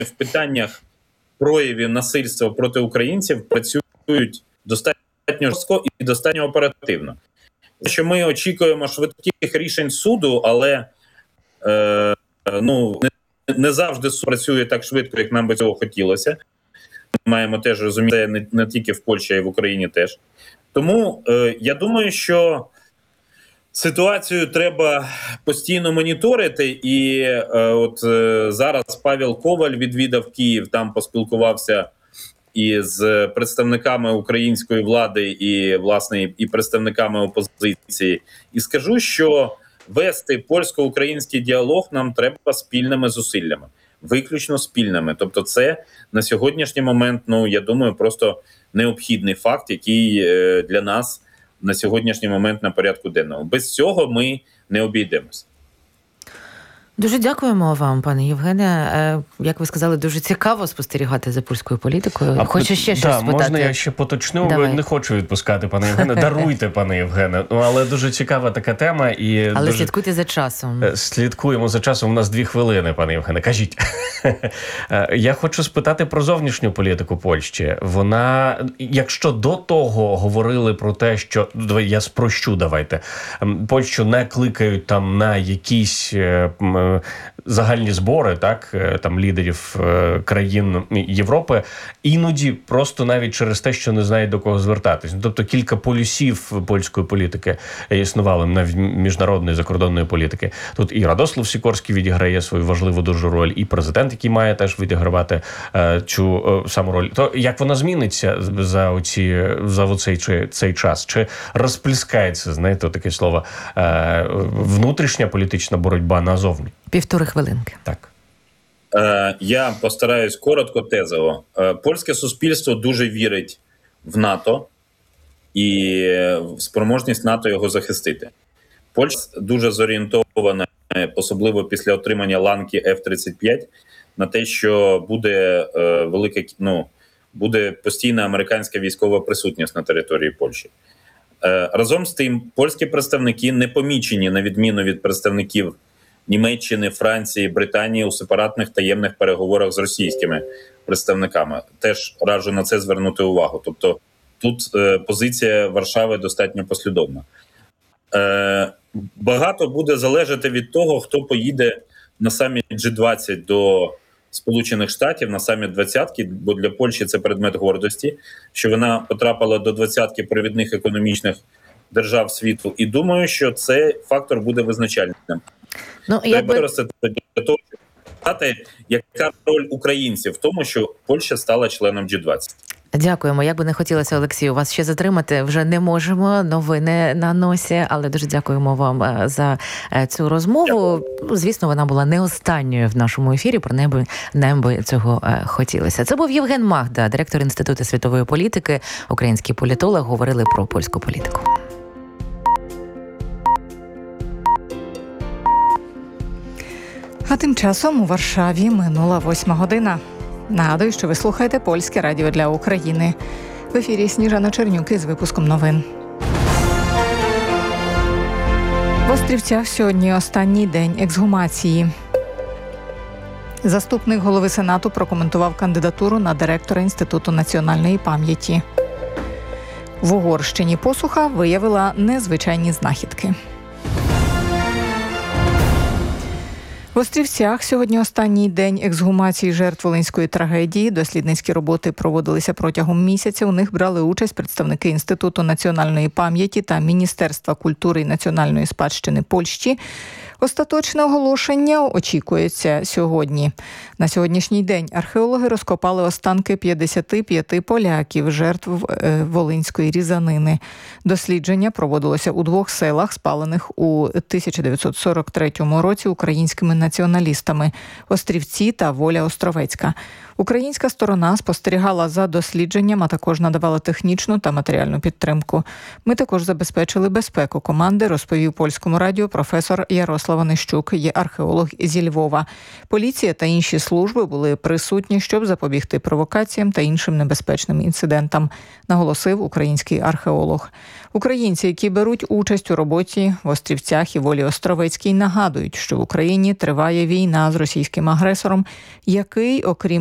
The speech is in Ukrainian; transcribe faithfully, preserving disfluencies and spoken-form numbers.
в питаннях проявів насильства проти українців працюють достатньо жорстко і достатньо оперативно. Що ми очікуємо швидких рішень суду, але е, ну, не, не завжди суд працює так швидко, як нам би цього хотілося. Ми маємо теж розуміти, не, не тільки в Польщі, а й в Україні теж. Тому е, я думаю, що ситуацію треба постійно моніторити, і е, от е, зараз Павел Коваль відвідав Київ, там поспілкувався із представниками української влади і, власне, і представниками опозиції. І скажу, що вести польсько-український діалог нам треба спільними зусиллями, виключно спільними. Тобто це на сьогоднішній момент, ну, я думаю, просто необхідний факт, який е, для нас на сьогоднішній момент на порядку денному. Без цього ми не обійдемося. Дуже дякуємо вам, пане Євгене. Як ви сказали, дуже цікаво спостерігати за польською політикою. А, Хочу ще да, щось спитати. Можна я ще поточню? Давай. Не хочу відпускати, пане Євгене. Даруйте, пане Євгене. Ну, але дуже цікава така тема. І але дуже... слідкуйте за часом. Слідкуємо за часом. У нас дві хвилини, пане Євгене. Кажіть. Я хочу спитати про зовнішню політику Польщі. Вона, якщо до того говорили про те, що... Я спрощу, давайте. Польщу не кликають там на якісь... загальні збори, так, там лідерів країн Європи, іноді просто навіть через те, що не знають до кого звертатись. Тобто кілька полюсів польської політики існували, навіть міжнародної закордонної політики. Тут і Радослав Сікорський відіграє свою важливу дуже роль, і президент, який має теж відігравати е, цю е, саму роль. То як вона зміниться за оці за оцей цей час? Чи розплескається, знаєте, таке слово, е, внутрішня політична боротьба назовні? Півтори хвилинки. Так. Е, я постараюсь коротко, тезово. Е, польське суспільство дуже вірить в НАТО і в спроможність НАТО його захистити. Польща дуже зорієнтована, особливо після отримання ланки еф тридцять п'ять, на те, що буде е, велика, ну, буде постійна американська військова присутність на території Польщі. Е, разом з тим, польські представники не помічені, на відміну від представників Німеччини, Франції, Британії у сепаратних таємних переговорах з російськими представниками. Теж раджу на це звернути увагу. Тобто тут е, позиція Варшави достатньо послідовна. Е, багато буде залежати від того, хто поїде на саміт джі двадцять до Сполучених Штатів, на саміт двадцятки, бо для Польщі це предмет гордості, що вона потрапила до двадцятки провідних економічних держав світу. І думаю, що цей фактор буде визначальним. Ну, Треба би... для того, щоб сказати, яка роль українців в тому, що Польща стала членом джі двадцять. Дякуємо. Як би не хотілося, Олексію, вас ще затримати вже не можемо, новини на носі, але дуже дякуємо вам за цю розмову. Дякую. Звісно, вона була не останньою в нашому ефірі, про небо, нам би цього хотілося. Це був Євген Магда, директор Інституту світової політики, український політолог, говорили про польську політику. А тим часом у Варшаві минула восьма година. Нагадую, що ви слухаєте Польське радіо для України. В ефірі Сніжана Чернюк із випуском новин. В Острівцях сьогодні останній день ексгумації. Заступник голови Сенату прокоментував кандидатуру на директора Інституту національної пам'яті. В Угорщині посуха виявила незвичайні знахідки. В Острівцях сьогодні останній день ексгумації жертв Волинської трагедії. Дослідницькі роботи проводилися протягом місяця. У них брали участь представники Інституту національної пам'яті та Міністерства культури і національної спадщини Польщі. Остаточне оголошення очікується сьогодні. На сьогоднішній день археологи розкопали останки п'ятдесят п'ять поляків, жертв Волинської різанини. Дослідження проводилося у двох селах, спалених у тисяча дев'ятсот сорок третьому році українськими націоналістами – Острівці та Воля Островецька. Українська сторона спостерігала за дослідженням, а також надавала технічну та матеріальну підтримку. Ми також забезпечили безпеку команди, розповів Польському радіо професор Ярослав Онищук, є археолог зі Львова. Поліція та інші служби були присутні, щоб запобігти провокаціям та іншим небезпечним інцидентам, наголосив український археолог. Українці, які беруть участь у роботі в Острівцях і Волі Островецькій, нагадують, що в Україні триває війна з російським агресором, який, окрім